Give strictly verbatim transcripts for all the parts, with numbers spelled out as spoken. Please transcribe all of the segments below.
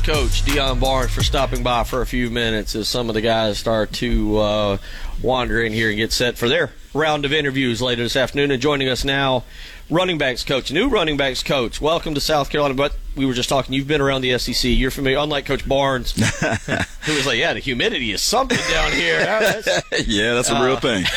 coach Deion Barnes for stopping by for a few minutes as some of the guys start to uh, wander in here and get set for their round of interviews later this afternoon. And joining us now, running backs coach, new running backs coach. Welcome to South Carolina. But we were just talking, you've been around the S E C. You're familiar, unlike Coach Barnes, who was like, yeah, the humidity is something down here. That's, yeah, that's a uh, real thing.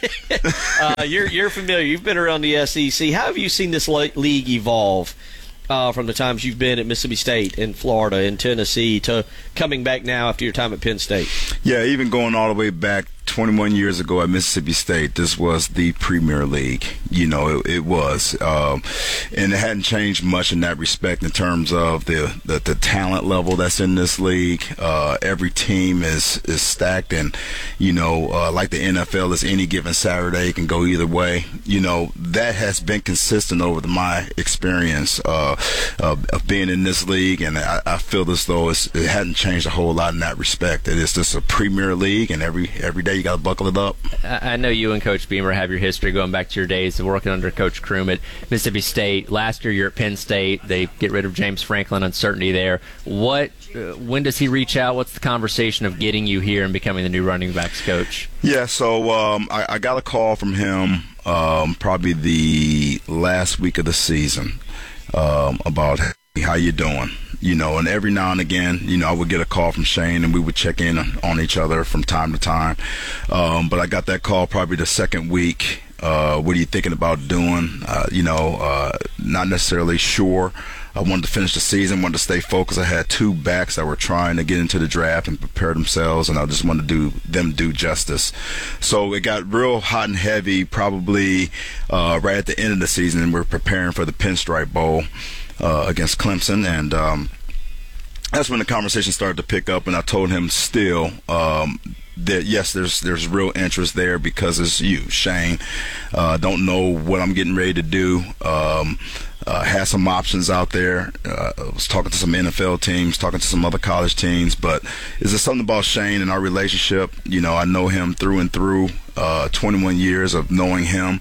uh, you're, you're familiar. You've been around the S E C. How have you seen this league evolve uh, from the times you've been at Mississippi State, in Florida, in Tennessee, to coming back now after your time at Penn State? Yeah, even going all the way back twenty-one years ago at Mississippi State, this was the Premier League. You know, it, it was. Um, and it hadn't changed much in that respect in terms of the, the, the talent level that's in this league. Uh, every team is, is stacked, and, you know, uh, like the N F L, is any given Saturday, it can go either way. You know, that has been consistent over the, my experience uh, of, of being in this league, and I, I feel as though it's, it hadn't changed a whole lot in that respect. It is just a Premier League, and every every day you got to buckle it up. I know you and Coach Beamer have your history going back to your days of working under Coach Kroom at Mississippi State. Last year you're at Penn State. They get rid of James Franklin, uncertainty there. What? Uh, when does he reach out? What's the conversation of getting you here and becoming the new running backs coach? Yeah, so um, I, I got a call from him um, probably the last week of the season um, about, hey, how you doing? You know, and every now and again, you know, I would get a call from Shane, and we would check in on each other from time to time. Um, but I got that call probably the second week. Uh, what are you thinking about doing? Uh, you know, uh, not necessarily sure. I wanted to finish the season, wanted to stay focused. I had two backs that were trying to get into the draft and prepare themselves, and I just wanted to do them do justice. So it got real hot and heavy probably uh, right at the end of the season, and we're preparing for the Pinstripe Bowl uh, against Clemson, and um, that's when the conversation started to pick up, and I told him still um, that, yes, there's there's real interest there because it's you, Shane. Uh, don't know what I'm getting ready to do. Um, uh, had some options out there. Uh, I was talking to some N F L teams, talking to some other college teams, but is there something about Shane and our relationship? You know, I know him through and through, uh, twenty-one years of knowing him.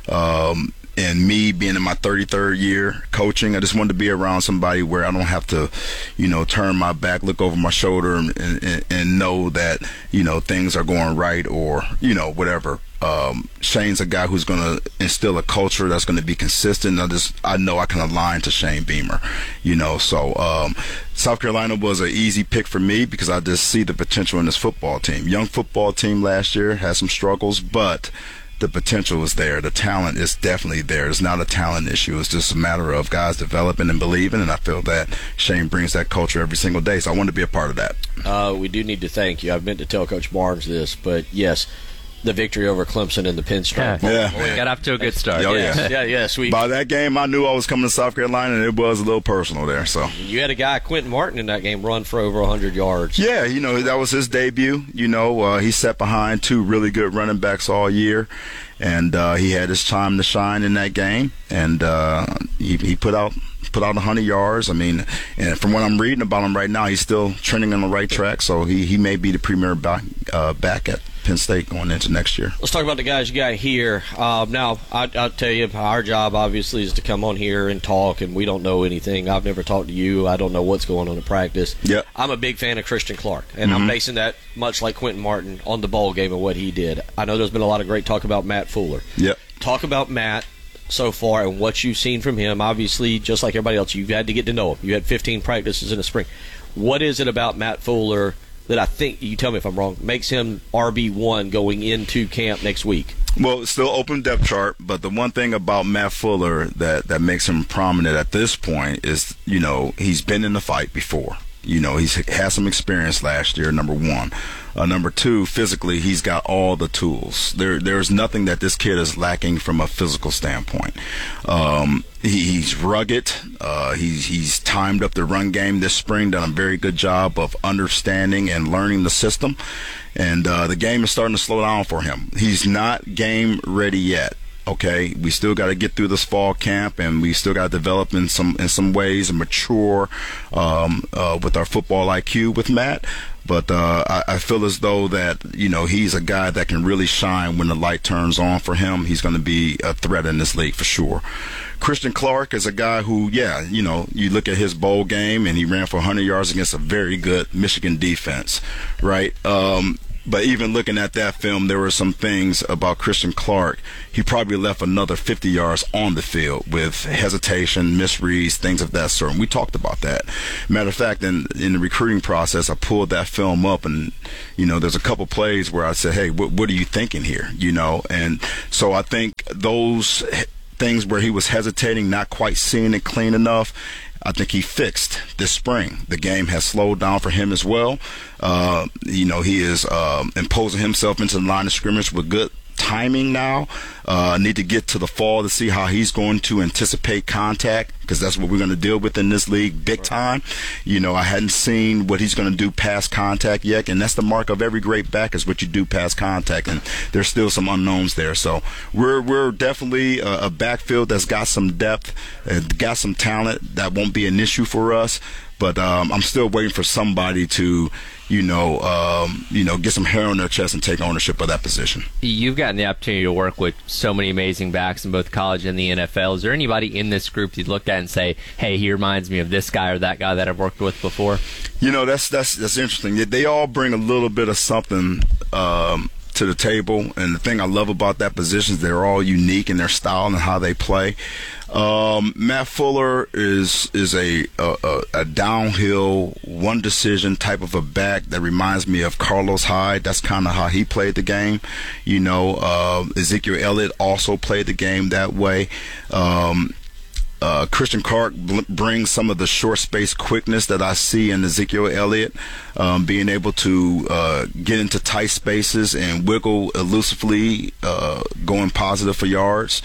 Um, And me being in my thirty-third year coaching, I just wanted to be around somebody where I don't have to, you know, turn my back, look over my shoulder, and, and, and know that, you know, things are going right, or, you know, whatever. Um, Shane's a guy who's going to instill a culture that's going to be consistent. I just, I know I can align to Shane Beamer, you know. So um, South Carolina was an easy pick for me because I just see the potential in this football team. Young football team last year had some struggles, but the potential is there. The talent is definitely there. It's not a talent issue. It's just a matter of guys developing and believing, and I feel that Shane brings that culture every single day, so I want to be a part of that. Uh, we do need to thank you. I've meant to tell Coach Barnes this, but yes, the victory over Clemson in the Pinstripe Bowl. Yeah, well, we got off to a good start. Oh, yes, yeah. yeah, yes. We, By that game, I knew I was coming to South Carolina, and it was a little personal there. So you had a guy, Quentin Martin, in that game run for over one hundred yards. Yeah, you know, that was his debut. You know, uh, he sat behind two really good running backs all year, and uh, he had his time to shine in that game, and uh, he, he put out put out one hundred yards. I mean, and from what I'm reading about him right now, he's still trending on the right track, so he, he may be the premier back, uh, back at Penn State going into next year. Let's talk about the guys you got here. Uh, now, I, I'll tell you, our job obviously is to come on here and talk, and we don't know anything. I've never talked to you. I don't know what's going on in practice. Yep. I'm a big fan of Christian Clark, and Mm-hmm. I'm basing that, much like Quentin Martin, on the bowl game and what he did. I know there's been a lot of great talk about Matt Fuller. Yep. Talk about Matt so far and what you've seen from him. Obviously, just like everybody else, you've had to get to know him. You had fifteen practices in the spring. What is it about Matt Fuller that I think, you tell me if I'm wrong, makes him R B one going into camp next week? Well, it's still open depth chart, but the one thing about Matt Fuller that, that makes him prominent at this point is, you know, he's been in the fight before. You know, he's had some experience last year, number one. Uh, number two, physically, he's got all the tools. There, There's nothing that this kid is lacking from a physical standpoint. Um, he, he's rugged. Uh, he's, he's timed up the run game this spring, done a very good job of understanding and learning the system. And uh, the game is starting to slow down for him. He's not game ready yet. Okay, we still got to get through this fall camp, and we still got to develop in some in some ways and mature um, uh, with our football I Q with Matt. But uh, I, I feel as though that, you know, he's a guy that can really shine when the light turns on for him. He's going to be a threat in this league for sure. Christian Clark is a guy who, yeah, you know, you look at his bowl game and he ran for one hundred yards against a very good Michigan defense, right? Um, but even looking at that film, there were some things about Christian Clark. He probably left another fifty yards on the field with hesitation, misreads, things of that sort. And we talked about that. Matter of fact, in, in the recruiting process, I pulled that film up, and, you know, there's a couple plays where I said, hey, what, what are you thinking here? You know, and so I think those things where he was hesitating, not quite seeing it clean enough, I think he fixed this spring. The game has slowed down for him as well. Uh, you know, he is uh, imposing himself into the line of scrimmage with good timing now. Uh, need to get to the fall to see how he's going to anticipate contact, because that's what we're going to deal with in this league big time. You know, I hadn't seen what he's going to do past contact yet, and that's the mark of every great back, is what you do past contact, and there's still some unknowns there. So we're we're definitely a, a backfield that's got some depth, uh, got some talent that won't be an issue for us. But um, I'm still waiting for somebody to, you know, um, you know, get some hair on their chest and take ownership of that position. You've gotten the opportunity to work with so many amazing backs in both college and the N F L. Is there anybody in this group you'd look at and say, hey, he reminds me of this guy or that guy that I've worked with before? You know, that's that's that's interesting. They all bring a little bit of something um, to the table, and the thing I love about that position is they're all unique in their style and how they play. Um, Matt Fuller is is a, a a downhill, one decision type of a back that reminds me of Carlos Hyde. That's kind of how he played the game. You know, uh, Ezekiel Elliott also played the game that way. Um, Uh, Christian Clark bl- brings some of the short space quickness that I see in Ezekiel Elliott, um, being able to uh, get into tight spaces and wiggle elusively, uh, going positive for yards.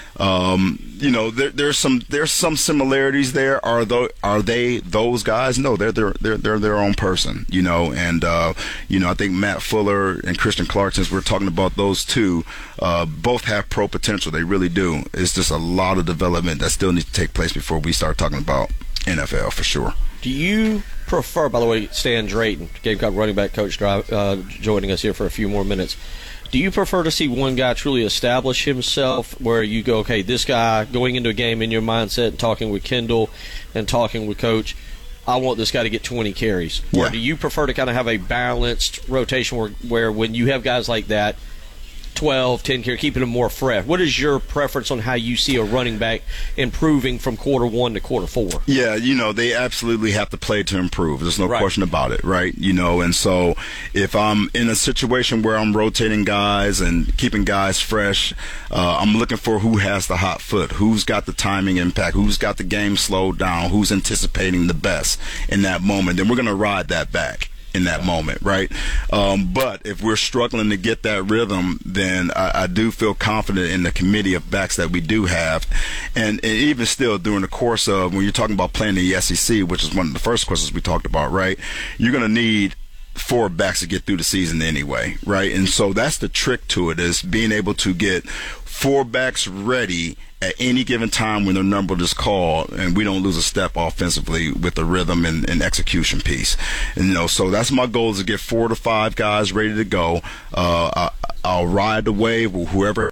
Um, you know, there, there's some there's some similarities there. Are those are they those guys? No, they're they're they're they're their own person. You know, and uh, you know, I think Matt Fuller and Christian Clark, since we're talking about those two, uh, both have pro potential. They really do. It's just a lot of development that still needs to take place before we start talking about N F L for sure. Do you prefer, by the way, Stan Drayton, Gamecock running back coach, uh, joining us here for a few more minutes? Do you prefer to see one guy truly establish himself, where you go, okay, this guy going into a game in your mindset and talking with Kendall and talking with Coach, I want this guy to get twenty carries? Yeah. Or do you prefer to kind of have a balanced rotation where, where when you have guys like that, twelve, ten carries, keeping them more fresh? What is your preference on how you see a running back improving from quarter one to quarter four? Yeah, you know, they absolutely have to play to improve. There's no right. question about it, right? You know, and so if I'm in a situation where I'm rotating guys and keeping guys fresh, uh, I'm looking for who has the hot foot, who's got the timing impact, who's got the game slowed down, who's anticipating the best in that moment. Then we're going to ride that back in that moment, right? Um, but if we're struggling to get that rhythm, then I, I do feel confident in the committee of backs that we do have. And, and even still, during the course of, when you're talking about playing the S E C, which is one of the first questions we talked about, right? You're going to need four backs to get through the season anyway, right? And so that's the trick to it, is being able to get four backs ready at any given time when their number is called, and we don't lose a step offensively with the rhythm and, and execution piece. And, you know, so that's my goal, is to get four to five guys ready to go. Uh, I, I'll ride the wave with whoever.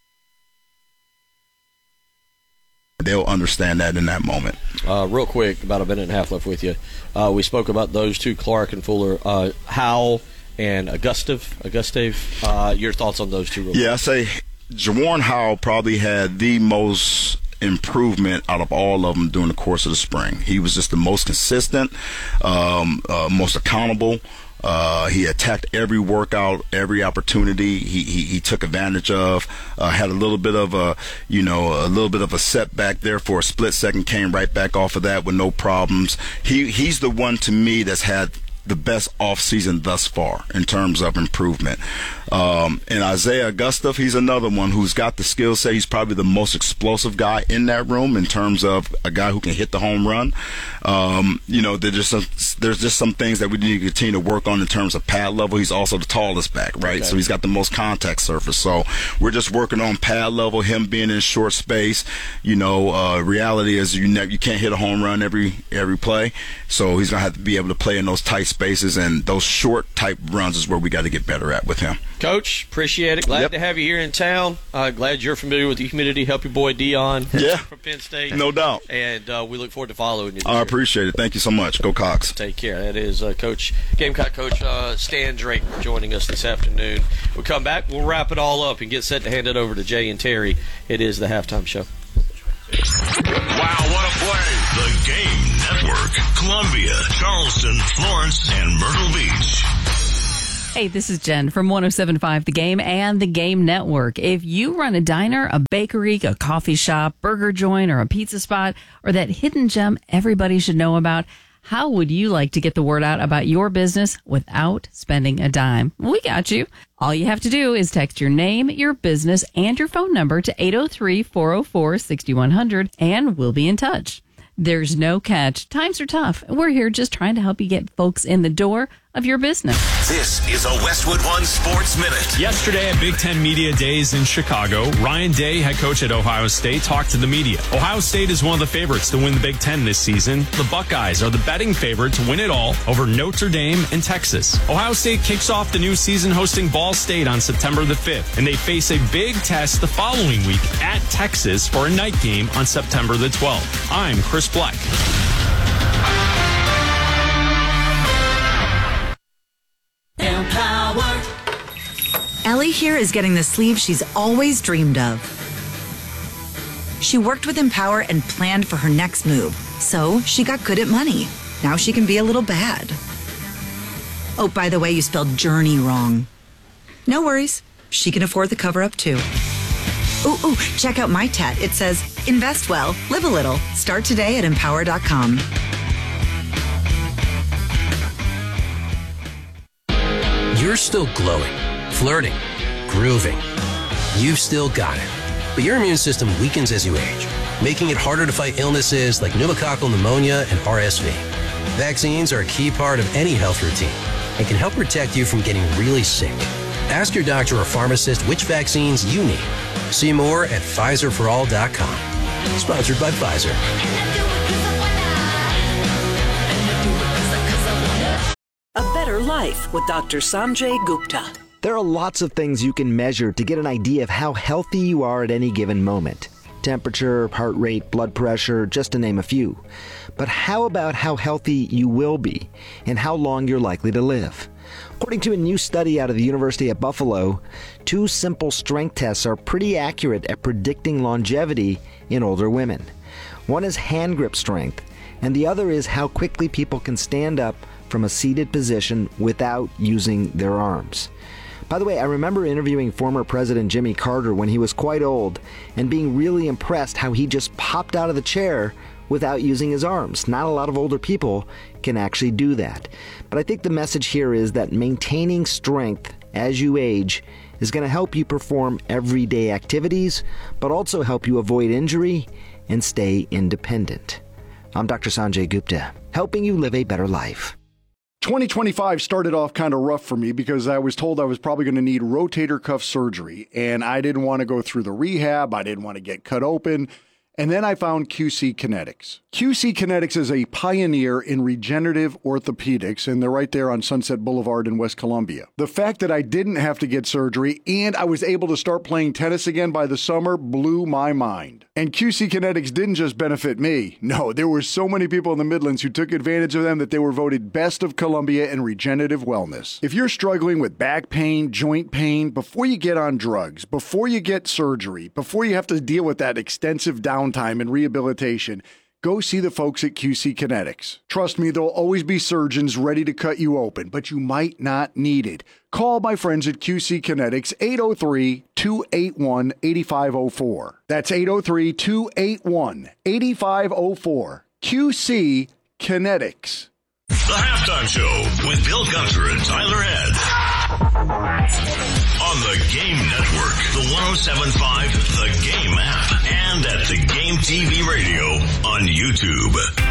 They'll understand that in that moment. Uh, real quick, about a minute and a half left with you. Uh, we spoke about those two, Clark and Fuller. Uh, Howell and Augustave. Augustave, uh, your thoughts on those two? Real yeah, I say Jawarn Howell probably had the most improvement out of all of them during the course of the spring. He was just the most consistent, um, uh, most accountable. Uh, he attacked every workout, every opportunity he, he, he took advantage of. Uh, had a little bit of a, you know, a little bit of a setback there for a split second, came right back off of that with no problems. He he's the one to me that's had the best offseason thus far in terms of improvement. Um, and Isaiah Augusta, he's another one who's got the skill set. He's probably the most explosive guy in that room in terms of a guy who can hit the home run. Um, you know, there's just, some, there's just some things that we need to continue to work on in terms of pad level. He's also the tallest back, right? Okay. So he's got the most contact surface. So we're just working on pad level, him being in short space. You know, uh, reality is you ne- you can't hit a home run every every play. So he's going to have to be able to play in those tight spaces, and those short type runs is where we got to get better at with him. Coach, appreciate it. Glad yep. to have you here in town. Uh, glad you're familiar with the humidity. Help your boy Dion yeah. from Penn State. No doubt. And uh, we look forward to following you. I appreciate it. Thank you so much. Go Cox. Take care. That is uh, Coach Gamecock Coach uh, Stan Drake joining us this afternoon. We'll come back. We'll wrap it all up and get set to hand it over to Jay and Terry. It is the halftime show. Wow, what a play. The Game Network. Columbia, Charleston, Florence, and Myrtle Beach. Hey, this is Jen from one oh seven point five The Game and The Game Network. If you run a diner, a bakery, a coffee shop, burger joint, or a pizza spot, or that hidden gem everybody should know about, how would you like to get the word out about your business without spending a dime? We got you. All you have to do is text your name, your business, and your phone number to eight oh three, four oh four, six one zero zero, and we'll be in touch. There's no catch. Times are tough. We're here just trying to help you get folks in the door of your business. This is a Westwood One Sports Minute. Yesterday at Big Ten Media Days in Chicago, Ryan Day, head coach at Ohio State, talked to the media. Ohio State is one of the favorites to win the Big Ten this season. The Buckeyes are the betting favorite to win it all over Notre Dame and Texas. Ohio State kicks off the new season hosting Ball State on September the fifth, and they face a big test the following week at Texas for a night game on September the twelfth. I'm Chris Black. Empower. Ellie here is getting the sleeve she's always dreamed of. She worked with Empower and planned for her next move, so she got good at money. Now she can be a little bad. Oh, by the way, you spelled journey wrong. No worries. She can afford the cover-up, too. Ooh, ooh, check out my tat. It says, invest well, live a little. Start today at empower dot com. You're still glowing, flirting, grooving. You've still got it. But your immune system weakens as you age, making it harder to fight illnesses like pneumococcal pneumonia and R S V. Vaccines are a key part of any health routine and can help protect you from getting really sick. Ask your doctor or pharmacist which vaccines you need. See more at Pfizer for all dot com. Sponsored by Pfizer. A better life with Doctor Sanjay Gupta. There are lots of things you can measure to get an idea of how healthy you are at any given moment. Temperature, heart rate, blood pressure, just to name a few. But how about how healthy you will be and how long you're likely to live? According to a new study out of the University at Buffalo, two simple strength tests are pretty accurate at predicting longevity in older women. One is hand grip strength, and the other is how quickly people can stand up from a seated position without using their arms. By the way, I remember interviewing former President Jimmy Carter when he was quite old and being really impressed how he just popped out of the chair without using his arms. Not a lot of older people can actually do that. But I think the message here is that maintaining strength as you age is going to help you perform everyday activities, but also help you avoid injury and stay independent. I'm Doctor Sanjay Gupta, helping you live a better life. twenty twenty-five started off kind of rough for me because I was told I was probably going to need rotator cuff surgery, and I didn't want to go through the rehab. I didn't want to get cut open. And then I found Q C Kinetics. Q C Kinetics is a pioneer in regenerative orthopedics, and they're right there on Sunset Boulevard in West Columbia. The fact that I didn't have to get surgery and I was able to start playing tennis again by the summer blew my mind. And Q C Kinetics didn't just benefit me. No, there were so many people in the Midlands who took advantage of them that they were voted Best of Columbia in regenerative wellness. If you're struggling with back pain, joint pain, before you get on drugs, before you get surgery, before you have to deal with that extensive downtime and rehabilitation, go see the folks at Q C Kinetics. Trust me, there'll always be surgeons ready to cut you open, but you might not need it. Call my friends at Q C Kinetics, eight oh three, two eight one, eight five oh four. That's eight oh three, two eight one, eight five oh four. Q C Kinetics. The Halftime Show with Bill Gunter and Tyler Head. On the Game Network, the one oh seven point five The Game app, and at The Game T V Radio on YouTube.